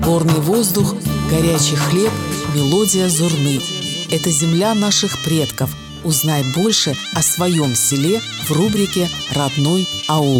Горный воздух, горячий хлеб, мелодия зурны. Это земля наших предков. Узнай больше о своем селе в рубрике «Родной аул».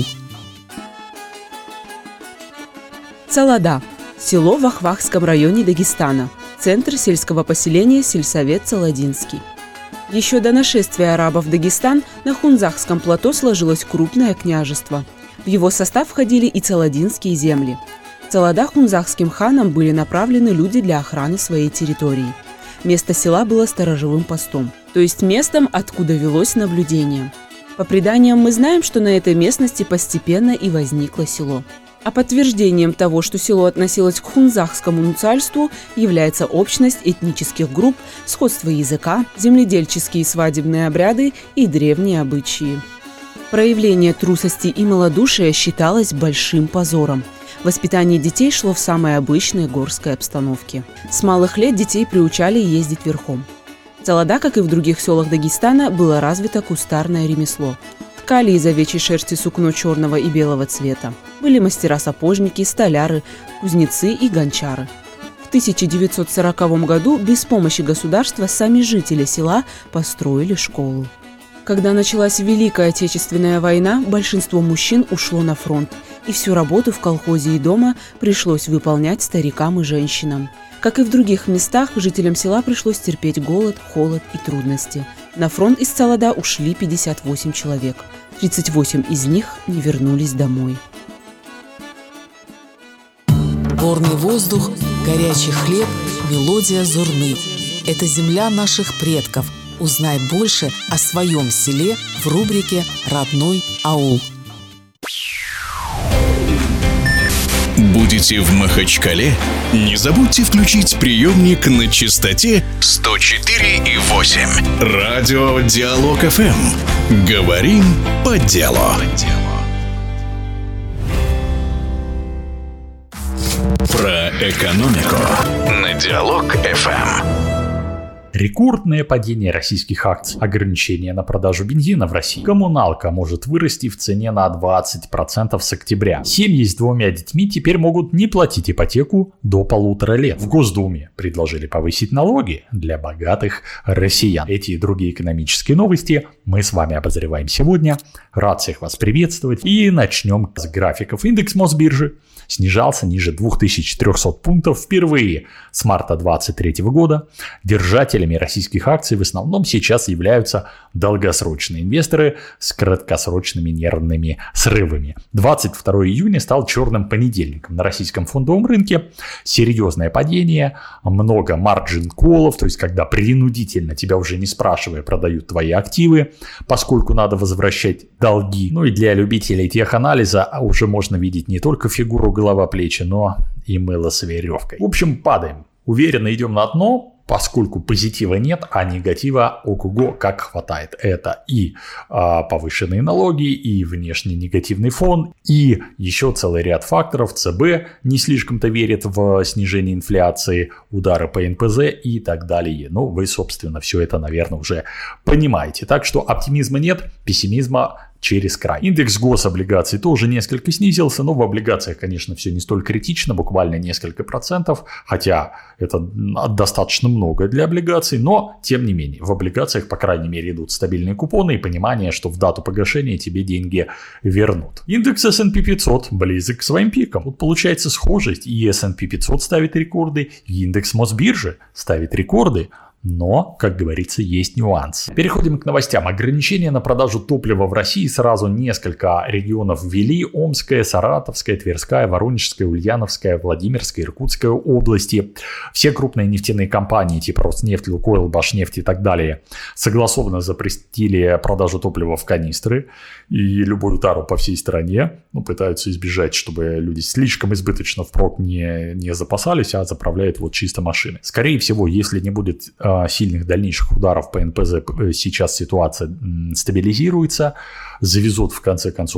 Цалада – село в Ахвахском районе Дагестана. Центр сельского поселения сельсовет Цаладинский. Еще до нашествия арабов в Дагестан на Хунзахском плато сложилось крупное княжество. В его состав входили и цаладинские земли. В Цалада хунзахским ханом были направлены люди для охраны своей территории. Место села было сторожевым постом, то есть местом, откуда велось наблюдение. По преданиям мы знаем, что на этой местности постепенно и возникло село. А подтверждением того, что село относилось к хунзахскому нуцальству, является общность этнических групп, сходство языка, земледельческие и свадебные обряды и древние обычаи. Проявление трусости и малодушия считалось большим позором. Воспитание детей шло в самой обычной горской обстановке. С малых лет детей приучали ездить верхом. В Цалада, как и в других селах Дагестана, было развито кустарное ремесло. Ткали из овечьей шерсти сукно черного и белого цвета. Были мастера-сапожники, столяры, кузнецы и гончары. В 1940 году без помощи государства сами жители села построили школу. Когда началась Великая Отечественная война, большинство мужчин ушло на фронт, и всю работу в колхозе и дома пришлось выполнять старикам и женщинам. Как и в других местах, жителям села пришлось терпеть голод, холод и трудности. На фронт из Цалада ушли 58 человек. 38 из них не вернулись домой. Горный воздух, горячий хлеб, мелодия зурны. Это земля наших предков. Узнай больше о своем селе в рубрике «Родной аул». Будете в Махачкале? Не забудьте включить приемник на частоте 104,8. Радио Диалог ФМ. Говорим по делу. Про экономику на Диалог ФМ. Рекордное падение российских акций, ограничение на продажу бензина в России. Коммуналка может вырасти в цене на 20% с октября. Семьи с 2 детьми теперь могут не платить ипотеку до 1,5 лет. В Госдуме предложили повысить налоги для богатых россиян. Эти и другие экономические новости мы с вами обозреваем сегодня. Рад всех вас приветствовать. И начнем с графиков. Индекс Мосбиржи снижался ниже 2400 пунктов впервые с марта 2023 года. Держателями российских акций в основном сейчас являются долгосрочные инвесторы с краткосрочными нервными срывами. 22 июня стал черным понедельником на российском фондовом рынке. Серьезное падение, много марджин-коллов, то есть когда принудительно, тебя уже не спрашивая, продают твои активы, поскольку надо возвращать долги. Ну и для любителей теханализа уже можно видеть не только фигуру голова-плечи, но и мыло с веревкой. В общем, падаем. Уверенно идем на дно, поскольку позитива нет, а негатива ого-го как хватает. Это и повышенные налоги, и внешний негативный фон, и еще целый ряд факторов. ЦБ не слишком-то верит в снижение инфляции, удары по НПЗ и так далее. Ну, вы, собственно, все это, наверное, уже понимаете. Так что оптимизма нет, пессимизма через край. Индекс гособлигаций тоже несколько снизился, но в облигациях, конечно, все не столь критично, буквально несколько процентов, хотя это достаточно много для облигаций, но, тем не менее, в облигациях, по крайней мере, идут стабильные купоны и понимание, что в дату погашения тебе деньги вернут. Индекс S&P 500 близок к своим пикам. Тут получается схожесть, и S&P 500 ставит рекорды, и индекс Мосбиржи ставит рекорды. Но, как говорится, есть нюансы. Переходим к новостям. Ограничения на продажу топлива в России сразу несколько регионов ввели. Омская, Саратовская, Тверская, Воронежская, Ульяновская, Владимирская, Иркутская области. Все крупные нефтяные компании типа Роснефть, Лукойл, Башнефть и так далее согласованно запретили продажу топлива в канистры и любую тару по всей стране. Пытаются избежать, чтобы люди слишком избыточно впрок не запасались, а заправляют вот чисто машины. Скорее всего, если не будет сильных дальнейших ударов по НПЗ, сейчас ситуация стабилизируется, завезут в конце концов